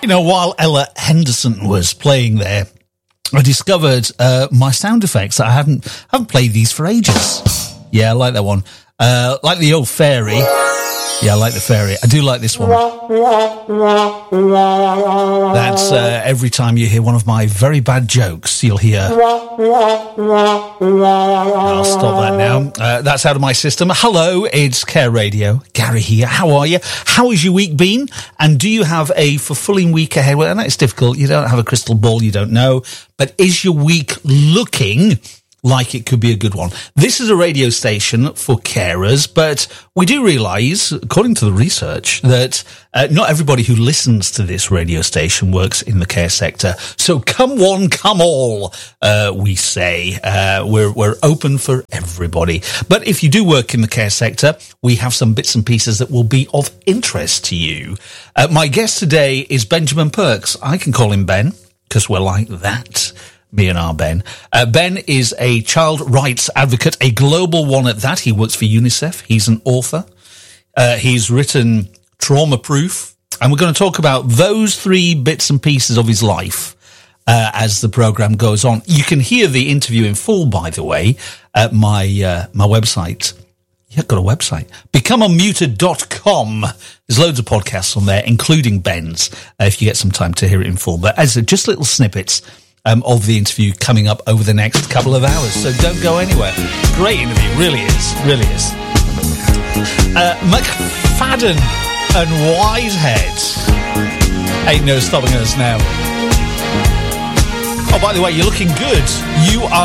You know, while Ella Henderson was playing there, I discovered my sound effects. I haven't played these for ages. Yeah, I like that one. Like the old fairy. Yeah, I like the fairy. I do like this one. That's every time you hear one of my very bad jokes, you'll hear... I'll stop that now. That's out of my system. Hello, it's Care Radio. Gary here. How are you? How has your week been? And do you have a fulfilling week ahead? Well, it's difficult. You don't have a crystal ball. You don't know. But is your week looking like it could be a good one? This is a radio station for carers, but we do realise, according to the research, that not everybody who listens to this radio station works in the care sector. So come one, come all, we say. We're open for everybody. But if you do work in the care sector, we have some bits and pieces that will be of interest to you. My guest today is Benjamin Perks. I can call him Ben, because we're like that. Me and our Ben. Ben is a child rights advocate, a global one at that. He works for UNICEF. He's an author. He's written Trauma Proof. And we're going to talk about those three bits and pieces of his life as the program goes on. You can hear the interview in full, by the way, at my website. Yeah, I've got a website. BecomeUnmuted.com. There's loads of podcasts on there, including Ben's, if you get some time to hear it in full. But as just little snippets of the interview coming up over the next couple of hours. So don't go anywhere. Great interview. Really is. Really is. McFadden and Wisehead. Ain't no stopping us now. Oh, by the way, you're looking good. You are